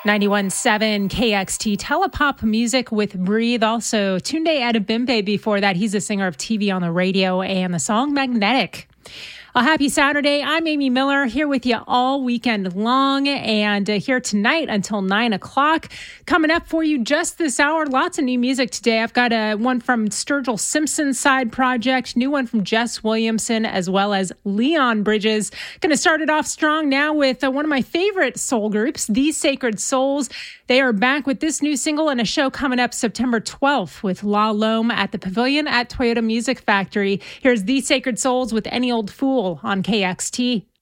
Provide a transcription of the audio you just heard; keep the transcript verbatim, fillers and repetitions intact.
ninety-one point seven K X T Telepop music with Breathe. Also, Tunde Adebimpe before that. He's a singer of T V on the radio and the song Magnetic. A happy Saturday. I'm Amy Miller here with you all weekend long and uh, here tonight until nine o'clock. Coming up for you just this hour, lots of new music today. I've got a one from Sturgill Simpson's side project, new one from Jess Williamson, as well as Leon Bridges. Going to start it off strong now with uh, one of my favorite soul groups, These Sacred Souls. They are back with this new single and a show coming up September twelfth with La Lome at the Pavilion at Toyota Music Factory. Here's These Sacred Souls with Any Old Fool on K X T.